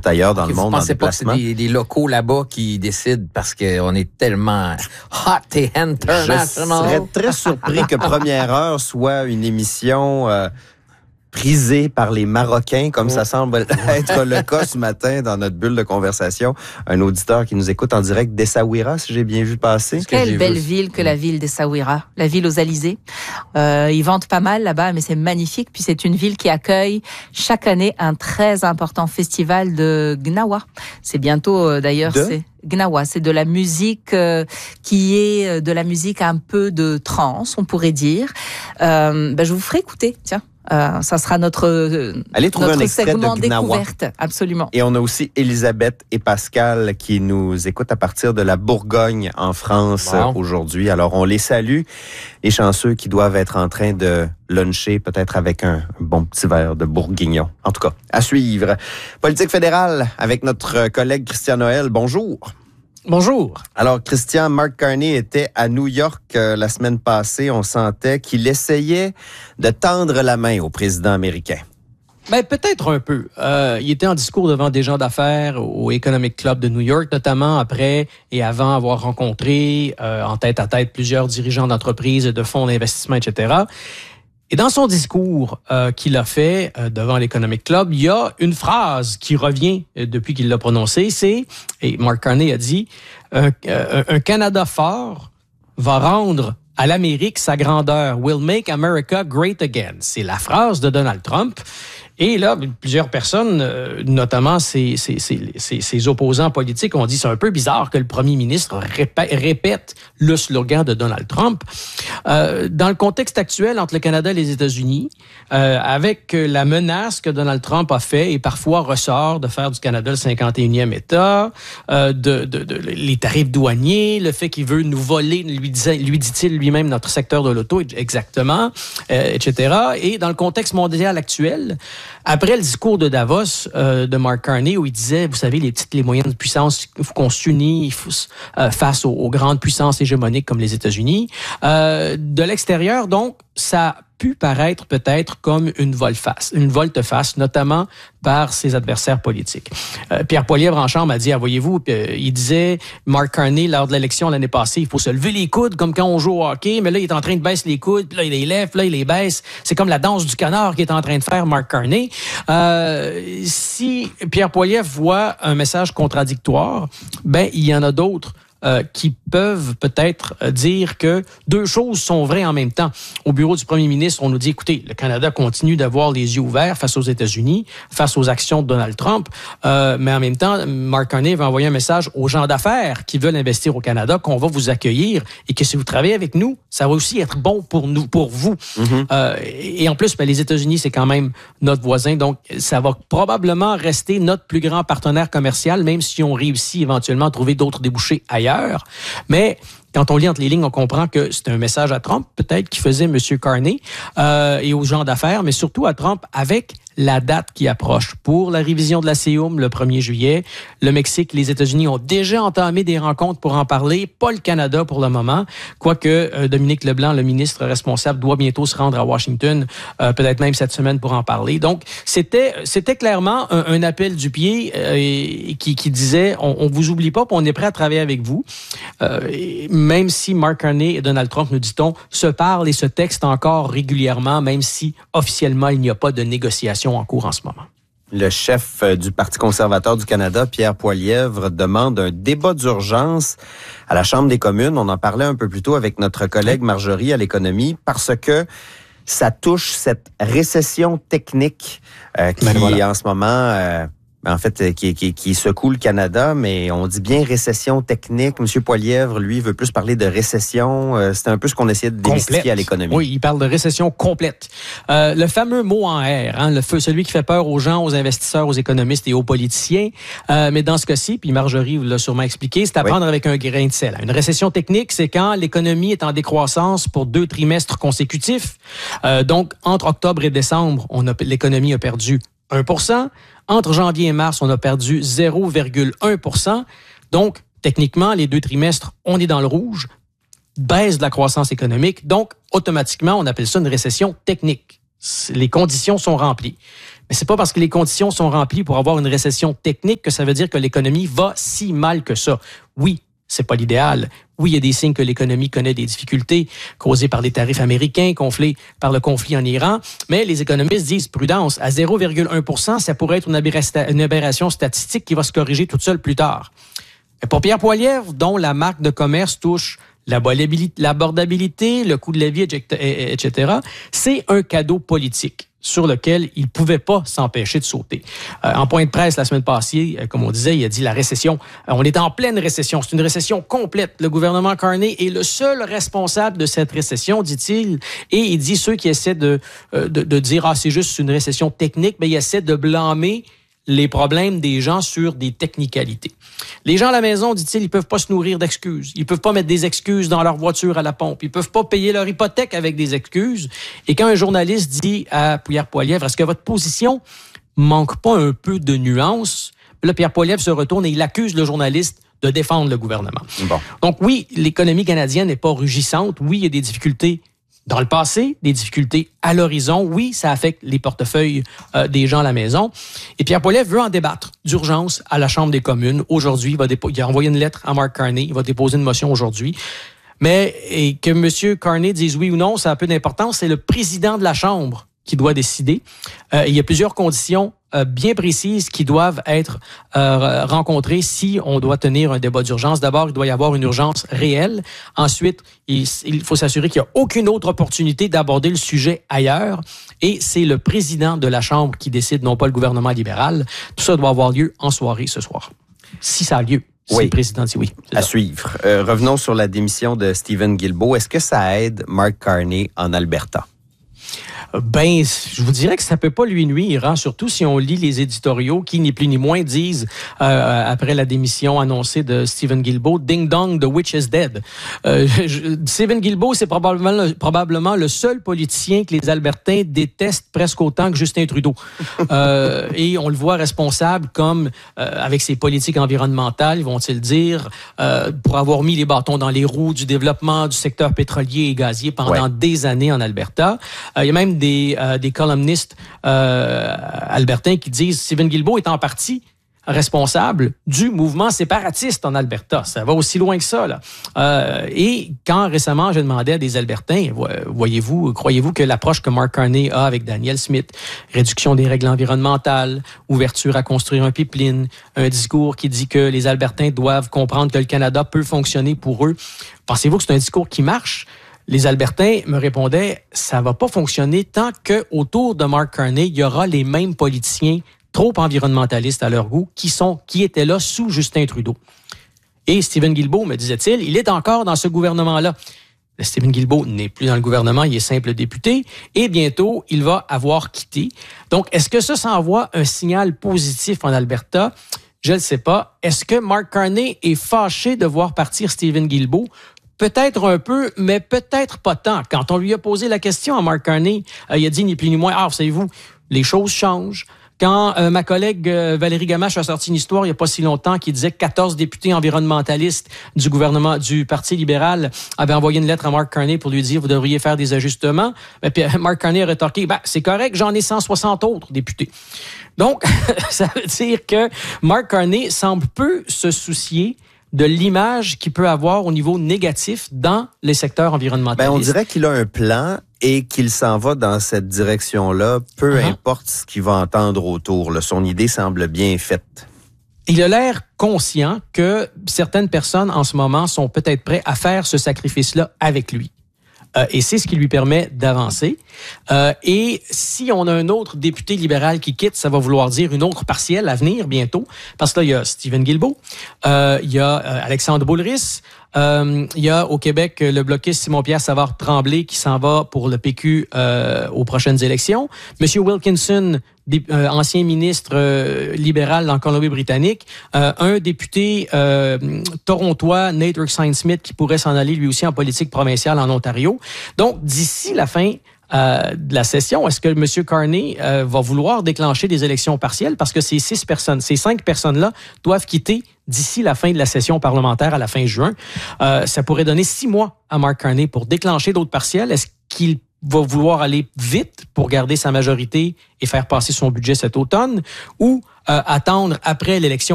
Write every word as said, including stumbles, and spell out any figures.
ailleurs dans okay, le monde en déplacement. Vous pensez pas que c'est des, des locaux là-bas qui décident parce qu'on est tellement hot et international? Je serais très surpris que Première Heure soit une émission euh, prisée par les Marocains, comme oh. ça semble être le cas ce matin dans notre bulle de conversation. Un auditeur qui nous écoute en direct d'Essaouira, si j'ai bien vu passer. Quelle belle vu. ville que la ville d'Essaouira, la ville aux Alizés. Euh, ils vendent pas mal là-bas, mais c'est magnifique. Puis c'est une ville qui accueille chaque année un très important festival de Gnawa. C'est bientôt euh, d'ailleurs... De? c'est Gnawa, c'est de la musique euh, qui est de la musique un peu de trance, on pourrait dire. Euh, ben, je vous ferai écouter, tiens. Euh, ça sera notre, Allez trouver notre un extrait segment de Gnawa. découverte. Absolument. Et on a aussi Elisabeth et Pascal qui nous écoutent à partir de la Bourgogne en France wow. aujourd'hui. Alors, on les salue. Les chanceux qui doivent être en train de luncher, peut-être avec un bon petit verre de bourguignon. En tout cas, à suivre. Politique fédérale avec notre collègue Christian Noël. Bonjour. Bonjour. Alors, Christian, Mark Carney était à New York euh, la semaine passée. On sentait qu'il essayait de tendre la main au président américain. Ben, peut-être un peu. Euh, il était en discours devant des gens d'affaires au Economic Club de New York, notamment après et avant avoir rencontré euh, en tête-à-tête plusieurs dirigeants d'entreprises, de fonds d'investissement, et cetera. Et dans son discours euh, qu'il a fait euh, devant l'Economic Club, il y a une phrase qui revient euh, depuis qu'il l'a prononcée, c'est, et Mark Carney a dit, un, euh, un Canada fort va rendre à l'Amérique sa grandeur. Will make America great again. C'est la phrase de Donald Trump. Et là, plusieurs personnes, notamment ses, ses, ses, ses, ses opposants politiques, ont dit c'est un peu bizarre que le premier ministre répète, répète le slogan de Donald Trump. Euh, dans le contexte actuel entre le Canada et les États-Unis, euh, avec la menace que Donald Trump a fait et parfois ressort de faire du Canada le cinquante et unième État, euh, de, de, de les tarifs douaniers, le fait qu'il veut nous voler, lui, disait, lui dit-il lui-même, notre secteur de l'auto, exactement, euh, et cetera. Et dans le contexte mondial actuel, après le discours de Davos euh, de Mark Carney où il disait, vous savez, les petites, les moyennes puissances, il faut qu'on s'unisse euh, face aux, aux grandes puissances hégémoniques comme les États-Unis. Euh, de l'extérieur, donc, ça a pu paraître peut-être comme une volte-face, une volte-face, notamment par ses adversaires politiques. Euh, Pierre Poilievre en chambre a dit, ah, voyez-vous, euh, il disait, Mark Carney, lors de l'élection l'année passée, il faut se lever les coudes comme quand on joue au hockey, mais là, il est en train de baisser les coudes, puis là, il les lève, puis là, il les baisse. C'est comme la danse du canard qu'il est en train de faire, Mark Carney. Euh, si Pierre Poilievre voit un message contradictoire, ben, il y en a d'autres Euh, qui peuvent peut-être dire que deux choses sont vraies en même temps. Au bureau du premier ministre, on nous dit, écoutez, le Canada continue d'avoir les yeux ouverts face aux États-Unis, face aux actions de Donald Trump, euh, mais en même temps, Mark Carney va envoyer un message aux gens d'affaires qui veulent investir au Canada qu'on va vous accueillir et que si vous travaillez avec nous, ça va aussi être bon pour nous, pour vous. Mm-hmm. Euh, et en plus, ben, les États-Unis, c'est quand même notre voisin, donc ça va probablement rester notre plus grand partenaire commercial, même si on réussit éventuellement à trouver d'autres débouchés ailleurs. Mais quand on lit entre les lignes, on comprend que c'est un message à Trump, peut-être, qui faisait M. Carney euh, et aux gens d'affaires, mais surtout à Trump avec la date qui approche pour la révision de la C E U M le premier juillet. Le Mexique, les États-Unis ont déjà entamé des rencontres pour en parler, pas le Canada pour le moment, quoique euh, Dominique Leblanc, le ministre responsable, doit bientôt se rendre à Washington, euh, peut-être même cette semaine pour en parler. Donc, c'était c'était clairement un, un appel du pied euh, et, qui, qui disait, on, on vous oublie pas, puis on est prêt à travailler avec vous. Euh, et même si Mark Carney et Donald Trump, nous dit-on, se parlent et se textent encore régulièrement, même si officiellement il n'y a pas de négociation en cours en ce moment. Le chef du Parti conservateur du Canada, Pierre Poilievre, demande un débat d'urgence à la Chambre des communes. On en parlait un peu plus tôt avec notre collègue Marjorie à l'économie, parce que ça touche cette récession technique euh, qui, ben voilà. en ce moment... Euh, en fait, qui, qui, qui secoue le Canada, mais on dit bien récession technique. Monsieur Poilievre, lui, veut plus parler de récession. Euh, c'est un peu ce qu'on essayait de démystifier à l'économie. Oui, il parle de récession complète. Euh, le fameux mot en R, hein, le feu, celui qui fait peur aux gens, aux investisseurs, aux économistes et aux politiciens. Euh, mais dans ce cas-ci, puis Marjorie vous l'a sûrement expliqué, c'est à prendre oui. avec un grain de sel. Une récession technique, c'est quand l'économie est en décroissance pour deux trimestres consécutifs. Euh, donc, entre octobre et décembre, on a, l'économie a perdu un pour cent. Entre janvier et mars, on a perdu zéro virgule un pour cent. Donc, techniquement, les deux trimestres, on est dans le rouge, baisse de la croissance économique. Donc, automatiquement, on appelle ça une récession technique. Les conditions sont remplies. Mais c'est pas parce que les conditions sont remplies pour avoir une récession technique que ça veut dire que l'économie va si mal que ça. Oui, c'est pas l'idéal. Oui, il y a des signes que l'économie connaît des difficultés causées par les tarifs américains, gonflés par le conflit en Iran. Mais les économistes disent prudence. À zéro virgule un pour cent, ça pourrait être une aberration, une aberration statistique qui va se corriger toute seule plus tard. Mais pour Pierre Poilievre, dont la marque de commerce touche l'abordabilité, le coût de la vie, et cetera, c'est un cadeau politique sur lequel il ne pouvait pas s'empêcher de sauter. Euh, en point de presse la semaine passée, euh, comme on disait, il a dit la récession, euh, on est en pleine récession, c'est une récession complète. Le gouvernement Carney est le seul responsable de cette récession, dit-il, et il dit ceux qui essaient de, euh, de, de dire « Ah, c'est juste une récession technique », mais il essaie de blâmer les problèmes des gens sur des technicalités. Les gens à la maison, dit-il, ils peuvent pas se nourrir d'excuses. Ils peuvent pas mettre des excuses dans leur voiture à la pompe. Ils peuvent pas payer leur hypothèque avec des excuses. Et quand un journaliste dit à Pierre Poilievre, est-ce que votre position manque pas un peu de nuance? Là, Pierre Poilievre se retourne et il accuse le journaliste de défendre le gouvernement. Bon. Donc oui, l'économie canadienne n'est pas rugissante. Oui, il y a des difficultés dans le passé, des difficultés à l'horizon. Oui, ça affecte les portefeuilles euh, des gens à la maison. Et Pierre Poilievre veut en débattre d'urgence à la Chambre des communes. Aujourd'hui, il, va dépo- il a envoyé une lettre à Mark Carney. Il va déposer une motion aujourd'hui. Mais et que M. Carney dise oui ou non, ça a peu d'importance. C'est le président de la Chambre qui doit décider. Euh, il y a plusieurs conditions euh, bien précises qui doivent être euh, rencontrées si on doit tenir un débat d'urgence. D'abord, il doit y avoir une urgence réelle. Ensuite, il, il faut s'assurer qu'il n'y a aucune autre opportunité d'aborder le sujet ailleurs. Et c'est le président de la Chambre qui décide, non pas le gouvernement libéral. Tout ça doit avoir lieu en soirée ce soir. Si ça a lieu. Si oui. Le président dit oui. À suivre. Euh, revenons sur la démission de Stephen Guilbeault. Est-ce que ça aide Mark Carney en Alberta? Ben, je vous dirais que ça peut pas lui nuire, hein, surtout si on lit les éditoriaux qui, ni plus ni moins, disent, euh, après la démission annoncée de Stephen Guilbeault, « Ding dong, the witch is dead euh, ». Stephen Guilbeault, c'est probablement le, probablement le seul politicien que les Albertains détestent presque autant que Justin Trudeau. euh, et on le voit responsable comme, euh, avec ses politiques environnementales, vont-ils dire, euh, pour avoir mis les bâtons dans les roues du développement du secteur pétrolier et gazier pendant ouais. des années en Alberta. Euh, il y a même des, euh, des columnistes euh, albertains qui disent Stephen Guilbeault est en partie responsable du mouvement séparatiste en Alberta. Ça va aussi loin que ça, là. Euh, et quand récemment, je demandais à des Albertains, voyez-vous, croyez-vous que l'approche que Mark Carney a avec Danielle Smith, réduction des règles environnementales, ouverture à construire un pipeline, un discours qui dit que les Albertains doivent comprendre que le Canada peut fonctionner pour eux, pensez-vous que c'est un discours qui marche? Les Albertains me répondaient, ça va pas fonctionner tant que autour de Mark Carney, il y aura les mêmes politiciens trop environnementalistes à leur goût qui sont, qui étaient là sous Justin Trudeau. Et Stephen Guilbeault, me disait-il, il est encore dans ce gouvernement-là. Stephen Guilbeault n'est plus dans le gouvernement, il est simple député et bientôt, il va avoir quitté. Donc, est-ce que ça s'envoie un signal positif en Alberta? Je ne sais pas. Est-ce que Mark Carney est fâché de voir partir Stephen Guilbeault? Peut-être un peu, mais peut-être pas tant. Quand on lui a posé la question à Mark Carney, euh, il a dit ni plus ni moins, « Ah, savez-vous, les choses changent. » Quand euh, ma collègue euh, Valérie Gamache a sorti une histoire il n'y a pas si longtemps qui disait que quatorze députés environnementalistes du gouvernement du Parti libéral avaient envoyé une lettre à Mark Carney pour lui dire « Vous devriez faire des ajustements. » Et puis Mark Carney a rétorqué ben, « C'est correct, j'en ai cent soixante autres députés. » Donc, ça veut dire que Mark Carney semble peu se soucier de l'image qu'il peut avoir au niveau négatif dans les secteurs environnementaux. Ben, on dirait qu'il a un plan et qu'il s'en va dans cette direction-là, peu uh-huh. importe ce qu'il va entendre autour. Là. Son idée semble bien faite. Il a l'air conscient que certaines personnes en ce moment sont peut-être prêtes à faire ce sacrifice-là avec lui. Euh, et c'est ce qui lui permet d'avancer. Euh, et si on a un autre député libéral qui quitte, ça va vouloir dire une autre partielle à venir bientôt. Parce que là, il y a Stephen Guilbeault, euh, il y a euh, Alexandre Boulris, euh, il y a au Québec le bloquiste Simon-Pierre Savard-Tremblay qui s'en va pour le P Q euh, aux prochaines élections. Monsieur Wilkinson, Des, euh, ancien ministre euh, libéral dans la Colombie-Britannique, euh, un député euh, torontois, Nate Erskine-Smith, qui pourrait s'en aller lui aussi en politique provinciale en Ontario. Donc, d'ici la fin euh, de la session, est-ce que M. Carney euh, va vouloir déclencher des élections partielles? Parce que ces six personnes, ces cinq personnes-là doivent quitter d'ici la fin de la session parlementaire à la fin juin. Euh, ça pourrait donner six mois à Mark Carney pour déclencher d'autres partielles. Est-ce qu'il va vouloir aller vite pour garder sa majorité et faire passer son budget cet automne, ou euh, attendre après l'élection